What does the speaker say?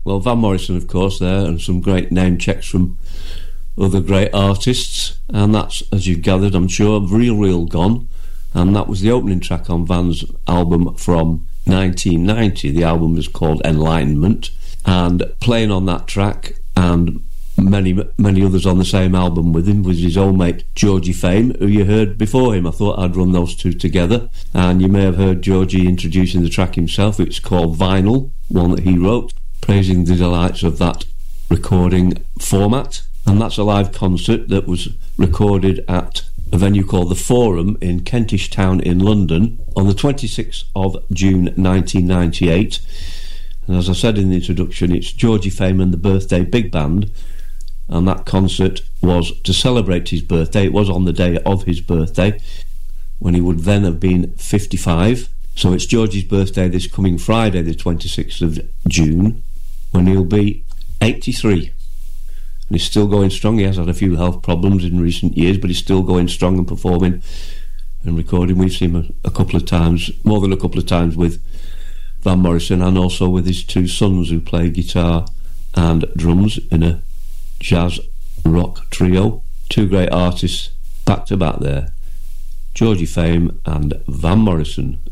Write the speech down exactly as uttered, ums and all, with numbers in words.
Well, Van Morrison, of course, there, and some great name checks from other great artists, and that's, as you've gathered, I'm sure, Real Real Gone, and that was the opening track on Van's album from nineteen ninety. The album was called Enlightenment, and playing on that track, and many many others on the same album with him, was his old mate Georgie Fame, who you heard before him. I thought I'd run those two together, and you may have heard Georgie introducing the track himself. It's called Vinyl, one that he wrote, praising the delights of that recording format. And that's a live concert that was recorded at a venue called the Forum in Kentish Town in London on the twenty-sixth of June nineteen ninety-eight. And as I said in the introduction, it's Georgie Fame and the Birthday Big Band, and that concert was to celebrate his birthday. It was on the day of his birthday, when he would then have been fifty-five. So it's Georgie's birthday this coming Friday, the twenty-sixth of June, when he'll be eighty-three. And he's still going strong. He has had a few health problems in recent years, but he's still going strong and performing and recording. We've seen him a, a couple of times, more than a couple of times, with Van Morrison, and also with his two sons, who play guitar and drums in a jazz rock trio. Two great artists back to back there, Georgie Fame and Van Morrison.